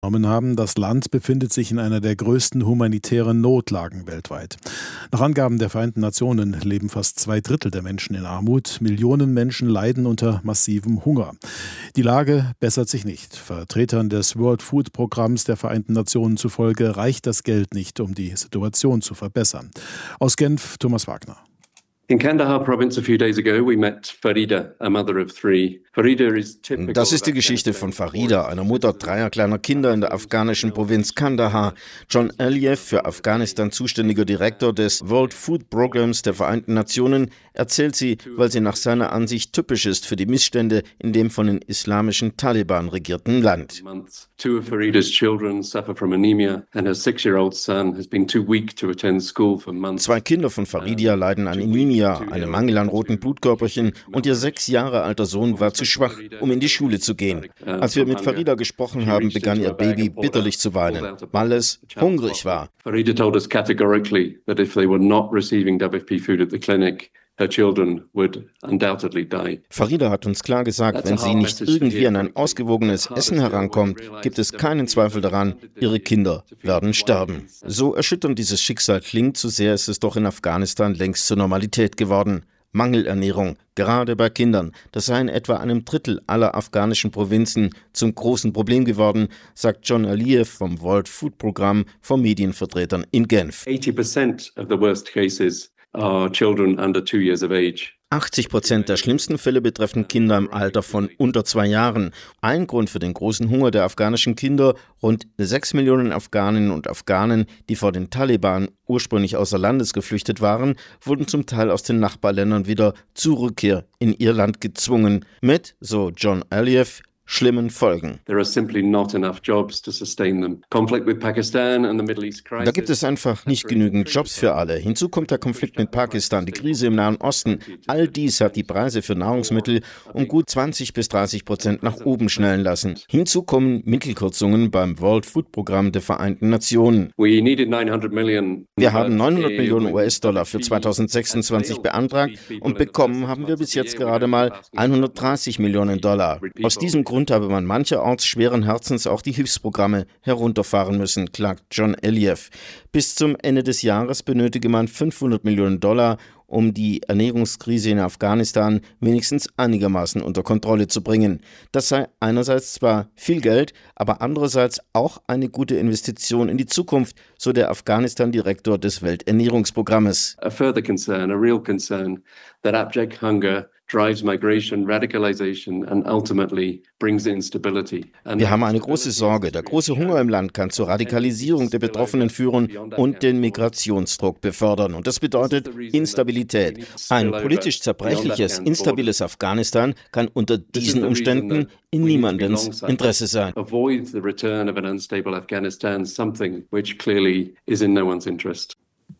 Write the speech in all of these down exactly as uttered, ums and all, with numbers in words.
haben. Das Land befindet sich in einer der größten humanitären Notlagen weltweit. Nach Angaben der Vereinten Nationen leben fast zwei Drittel der Menschen in Armut. Millionen Menschen leiden unter massivem Hunger. Die Lage bessert sich nicht. Vertretern des World Food Programms der Vereinten Nationen zufolge reicht das Geld nicht, um die Situation zu verbessern. Aus Genf, Thomas Wagner. In Kandahar province a few days ago we met Farida, a mother of three. Farida is typical. Das ist die Geschichte von Farida, einer Mutter dreier kleiner Kinder in der afghanischen Provinz Kandahar. John Aliyev, für Afghanistan zuständiger Direktor des World Food Programs der Vereinten Nationen, erzählt sie, weil sie nach seiner Ansicht typisch ist für die Missstände in dem von den islamischen Taliban regierten Land. Two of Farida's children suffer from anemia and her six-year-old son has been too weak to attend school for months. Zwei Kinder von Farida leiden an Anemia, einem Mangel an roten Blutkörperchen, und ihr sechs Jahre alter Sohn war zu schwach, um in die Schule zu gehen. Als wir mit Farida gesprochen haben, begann ihr Baby bitterlich zu weinen, weil es hungrig war. Farida told us categorically that if they were not receiving W F P food at the clinic, her children would undoubtedly die. Farida hat uns klar gesagt, wenn sie nicht irgendwie an ein ausgewogenes Essen herankommt, gibt es keinen Zweifel daran, ihre Kinder werden sterben. So erschütternd dieses Schicksal klingt, so sehr ist es doch in Afghanistan längst zur Normalität geworden. Mangelernährung, gerade bei Kindern, das sei in etwa einem Drittel aller afghanischen Provinzen zum großen Problem geworden, sagt John Aliyev vom World Food Programm vor Medienvertretern in Genf. eighty percent of the worst cases are children under two years of age. achtzig Prozent der schlimmsten Fälle betreffen Kinder im Alter von unter zwei Jahren. Ein Grund für den großen Hunger der afghanischen Kinder: rund sechs Millionen Afghaninnen und Afghanen, die vor den Taliban ursprünglich außer Landes geflüchtet waren, wurden zum Teil aus den Nachbarländern wieder zur Rückkehr in ihr Land gezwungen. Mit, so John Aliyev, schlimmen Folgen. There are simply not enough jobs to sustain them. Conflict with Pakistan and the Middle East crisis. Da gibt es einfach nicht genügend Jobs für alle. Hinzu kommt der Konflikt mit Pakistan, die Krise im Nahen Osten. All dies hat die Preise für Nahrungsmittel um gut zwanzig bis dreißig Prozent nach oben schnellen lassen. Hinzu kommen Mittelkürzungen beim World Food Programm der Vereinten Nationen. We needed nine hundred million. Wir haben neunhundert Millionen U S-Dollar für zweitausendsechsundzwanzig beantragt und bekommen haben wir bis jetzt gerade mal hundertdreißig Millionen Dollar. Aus diesem Grund habe man mancherorts schweren Herzens auch die Hilfsprogramme herunterfahren müssen, klagt John Aliyev. Bis zum Ende des Jahres benötige man fünfhundert Millionen Dollar, um die Ernährungskrise in Afghanistan wenigstens einigermaßen unter Kontrolle zu bringen. Das sei einerseits zwar viel Geld, aber andererseits auch eine gute Investition in die Zukunft, so der Afghanistan-Direktor des Welternährungsprogrammes. A further concern, a real concern, that abject hunger drives migration, radicalization and ultimately brings instability. Wir haben eine große Sorge. Der große Hunger im Land kann zur Radikalisierung der Betroffenen führen und den Migrationsdruck befördern. Und das bedeutet Instabilität. Ein politisch zerbrechliches, instabiles Afghanistan kann unter diesen Umständen in niemandens Interesse sein. Avoid the return of an unstable Afghanistan, something which clearly is in no one's interest.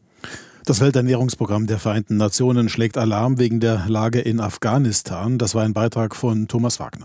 Das Welternährungsprogramm der Vereinten Nationen schlägt Alarm wegen der Lage in Afghanistan. Das war ein Beitrag von Thomas Wagner.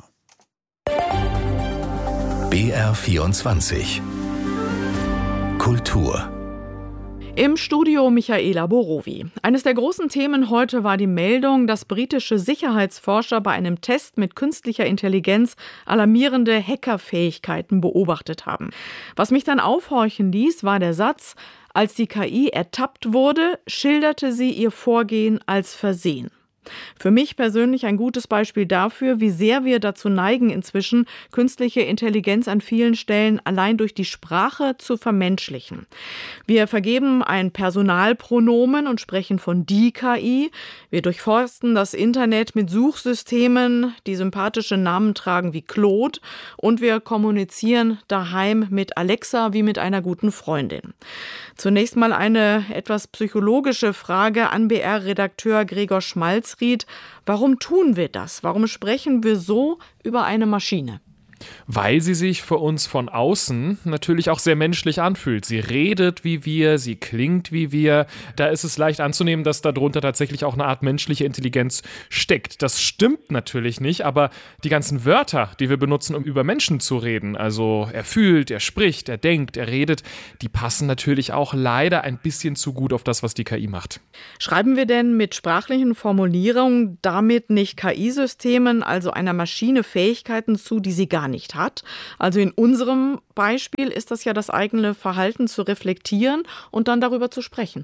B R vierundzwanzig Kultur. Im Studio Michaela Borowi. Eines der großen Themen heute war die Meldung, dass britische Sicherheitsforscher bei einem Test mit künstlicher Intelligenz alarmierende Hackerfähigkeiten beobachtet haben. Was mich dann aufhorchen ließ, war der Satz: Als die K I ertappt wurde, schilderte sie ihr Vorgehen als Versehen. Für mich persönlich ein gutes Beispiel dafür, wie sehr wir dazu neigen, inzwischen künstliche Intelligenz an vielen Stellen allein durch die Sprache zu vermenschlichen. Wir vergeben ein Personalpronomen und sprechen von die K I. Wir durchforsten das Internet mit Suchsystemen, die sympathische Namen tragen wie Claude. Und wir kommunizieren daheim mit Alexa wie mit einer guten Freundin. Zunächst mal eine etwas psychologische Frage an B R-Redakteur Gregor Schmalzried. Warum tun wir das? Warum sprechen wir so über eine Maschine? Weil sie sich für uns von außen natürlich auch sehr menschlich anfühlt. Sie redet wie wir, sie klingt wie wir. Da ist es leicht anzunehmen, dass darunter tatsächlich auch eine Art menschliche Intelligenz steckt. Das stimmt natürlich nicht, aber die ganzen Wörter, die wir benutzen, um über Menschen zu reden, also er fühlt, er spricht, er denkt, er redet, die passen natürlich auch leider ein bisschen zu gut auf das, was die K I macht. Schreiben wir denn mit sprachlichen Formulierungen damit nicht K I-Systemen, also einer Maschine, Fähigkeiten zu, die sie gar gar nicht hat. Also in unserem Beispiel ist das ja das eigene Verhalten zu reflektieren und dann darüber zu sprechen.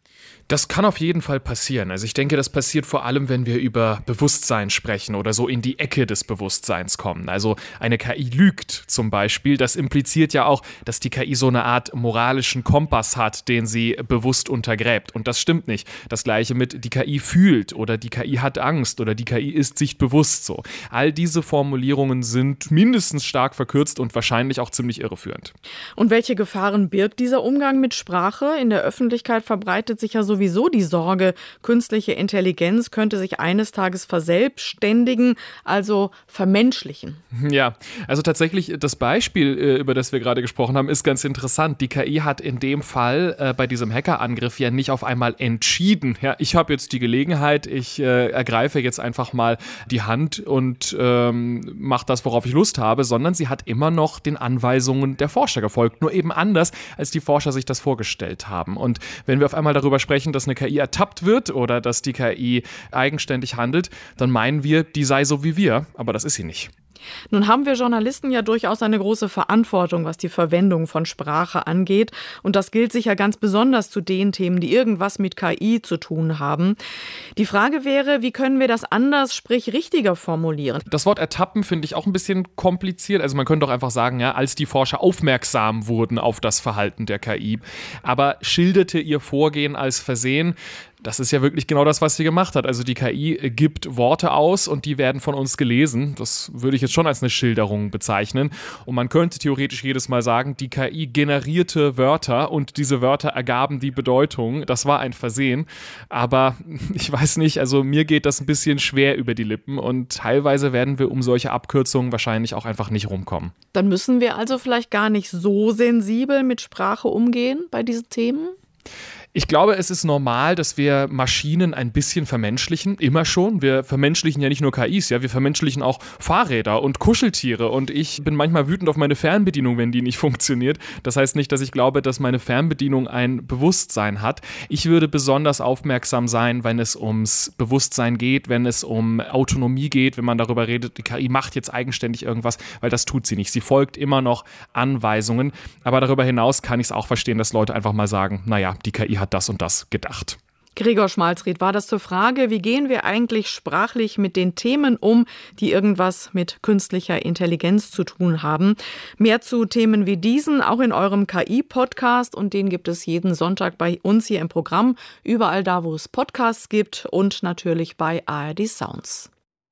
Das kann auf jeden Fall passieren. Also ich denke, das passiert vor allem, wenn wir über Bewusstsein sprechen oder so in die Ecke des Bewusstseins kommen. Also eine K I lügt zum Beispiel. Das impliziert ja auch, dass die K I so eine Art moralischen Kompass hat, den sie bewusst untergräbt. Und das stimmt nicht. Das Gleiche mit die K I fühlt oder die K I hat Angst oder die K I ist sich bewusst so. All diese Formulierungen sind mindestens stark verkürzt und wahrscheinlich auch ziemlich irreführend. Und welche Gefahren birgt dieser Umgang mit Sprache? In der Öffentlichkeit verbreitet sich ja sowieso die Sorge, künstliche Intelligenz könnte sich eines Tages verselbstständigen, also vermenschlichen. Ja, also tatsächlich das Beispiel, über das wir gerade gesprochen haben, ist ganz interessant. Die K I hat in dem Fall äh, bei diesem Hackerangriff ja nicht auf einmal entschieden, ja, ich habe jetzt die Gelegenheit, ich äh, ergreife jetzt einfach mal die Hand und ähm, mache das, worauf ich Lust habe, sondern sie hat immer noch den Anweisungen der Forscher gefolgt, nur eben anders, als die Forscher sich das vorgestellt haben. Und wenn wir auf einmal darüber sprechen, dass eine K I ertappt wird oder dass die K I eigenständig handelt, dann meinen wir, die sei so wie wir, aber das ist sie nicht. Nun haben wir Journalisten ja durchaus eine große Verantwortung, was die Verwendung von Sprache angeht. Und das gilt sicher ganz besonders zu den Themen, die irgendwas mit K I zu tun haben. Die Frage wäre, wie können wir das anders, sprich richtiger formulieren? Das Wort ertappen finde ich auch ein bisschen kompliziert. Also man könnte doch einfach sagen, ja, als die Forscher aufmerksam wurden auf das Verhalten der K I, aber schilderte ihr Vorgehen als Versehen. Das ist ja wirklich genau das, was sie gemacht hat. Also die K I gibt Worte aus und die werden von uns gelesen. Das würde ich jetzt schon als eine Schilderung bezeichnen. Und man könnte theoretisch jedes Mal sagen, die K I generierte Wörter und diese Wörter ergaben die Bedeutung. Das war ein Versehen. Aber ich weiß nicht, also mir geht das ein bisschen schwer über die Lippen und teilweise werden wir um solche Abkürzungen wahrscheinlich auch einfach nicht rumkommen. Dann müssen wir also vielleicht gar nicht so sensibel mit Sprache umgehen bei diesen Themen? Ich glaube, es ist normal, dass wir Maschinen ein bisschen vermenschlichen, immer schon. Wir vermenschlichen ja nicht nur K Is, ja, wir vermenschlichen auch Fahrräder und Kuscheltiere und ich bin manchmal wütend auf meine Fernbedienung, wenn die nicht funktioniert. Das heißt nicht, dass ich glaube, dass meine Fernbedienung ein Bewusstsein hat. Ich würde besonders aufmerksam sein, wenn es ums Bewusstsein geht, wenn es um Autonomie geht, wenn man darüber redet, die K I macht jetzt eigenständig irgendwas, weil das tut sie nicht. Sie folgt immer noch Anweisungen, aber darüber hinaus kann ich es auch verstehen, dass Leute einfach mal sagen, naja, die K I hat das und das gedacht. Gregor Schmalzried, war das zur Frage, wie gehen wir eigentlich sprachlich mit den Themen um, die irgendwas mit künstlicher Intelligenz zu tun haben? Mehr zu Themen wie diesen auch in eurem K I-Podcast und den gibt es jeden Sonntag bei uns hier im Programm, überall da, wo es Podcasts gibt und natürlich bei A R D Sounds.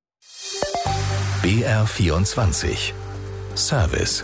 B R vierundzwanzig Service.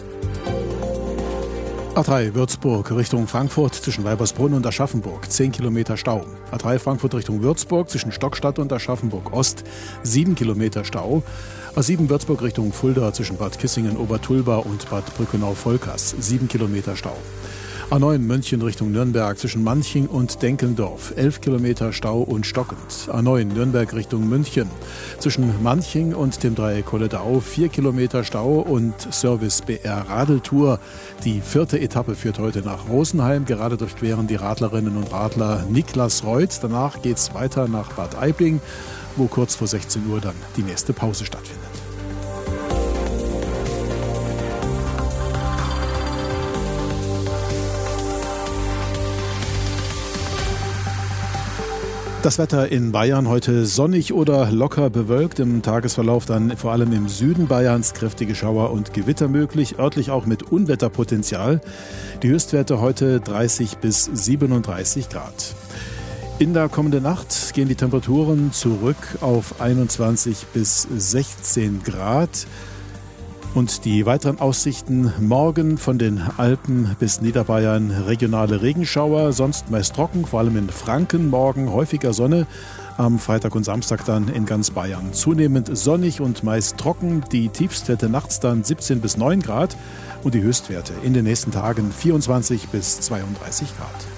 A drei Würzburg Richtung Frankfurt zwischen Weibersbrunn und Aschaffenburg, zehn Kilometer Stau. A drei Frankfurt Richtung Würzburg zwischen Stockstadt und Aschaffenburg Ost, sieben Kilometer Stau. A sieben Würzburg Richtung Fulda zwischen Bad Kissingen, Obertulba und Bad Brückenau-Volkers, sieben Kilometer Stau. A neun München Richtung Nürnberg zwischen Manching und Denkendorf, elf Kilometer Stau und stockend. A neun Nürnberg Richtung München zwischen Manching und dem Dreieck Kolledau, vier Kilometer Stau und Service B R Radeltour. Die vierte Etappe führt heute nach Rosenheim. Gerade durchqueren die Radlerinnen und Radler Niklasreuth. Danach geht's weiter nach Bad Aibling, wo kurz vor sechzehn Uhr dann die nächste Pause stattfindet. Das Wetter in Bayern heute sonnig oder locker bewölkt. Im Tagesverlauf dann vor allem im Süden Bayerns kräftige Schauer und Gewitter möglich, örtlich auch mit Unwetterpotenzial. Die Höchstwerte heute dreißig bis siebenunddreißig Grad. In der kommenden Nacht gehen die Temperaturen zurück auf einundzwanzig bis sechzehn Grad. Und die weiteren Aussichten: morgen von den Alpen bis Niederbayern regionale Regenschauer, sonst meist trocken, vor allem in Franken. Morgen häufiger Sonne, am Freitag und Samstag dann in ganz Bayern zunehmend sonnig und meist trocken. Die Tiefstwerte nachts dann siebzehn bis neun Grad und die Höchstwerte in den nächsten Tagen vierundzwanzig bis zweiunddreißig Grad.